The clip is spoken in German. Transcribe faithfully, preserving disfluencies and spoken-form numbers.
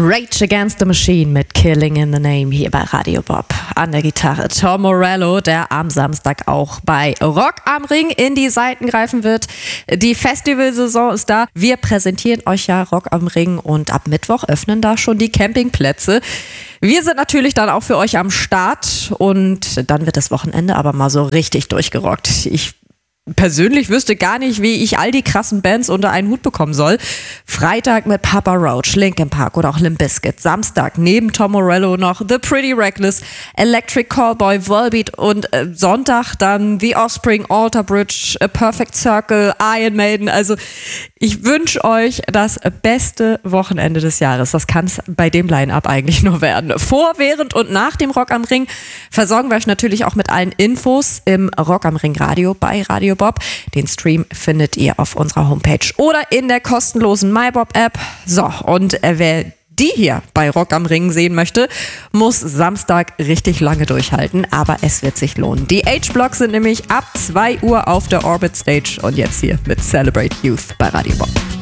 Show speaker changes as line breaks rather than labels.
Rage Against the Machine mit Killing in the Name hier bei Radio Bob. An der Gitarre Tom Morello, der am Samstag auch bei Rock am Ring in die Seiten greifen wird. Die Festivalsaison ist da. Wir präsentieren euch ja Rock am Ring und ab Mittwoch öffnen da schon die Campingplätze. Wir sind natürlich dann auch für euch am Start und dann wird das Wochenende aber mal so richtig durchgerockt. Ich persönlich wüsste gar nicht, wie ich all die krassen Bands unter einen Hut bekommen soll. Freitag mit Papa Roach, Linkin Park oder auch Limp Bizkit. Samstag neben Tom Morello noch The Pretty Reckless, Electric Callboy, Volbeat und äh, Sonntag dann The Offspring, Alter Bridge, A Perfect Circle, Iron Maiden. Also ich wünsche euch das beste Wochenende des Jahres. Das kann es bei dem Line-Up eigentlich nur werden. Vor, während und nach dem Rock am Ring versorgen wir euch natürlich auch mit allen Infos im Rock am Ring Radio bei Radio Bob. Den Stream findet ihr auf unserer Homepage oder in der kostenlosen MyBob-App. So, und äh, wer die hier bei Rock am Ring sehen möchte, muss Samstag richtig lange durchhalten, aber es wird sich lohnen. Die H-Blocks sind nämlich ab zwei Uhr auf der Orbit Stage und jetzt hier mit Celebrate Youth bei Radio Bob.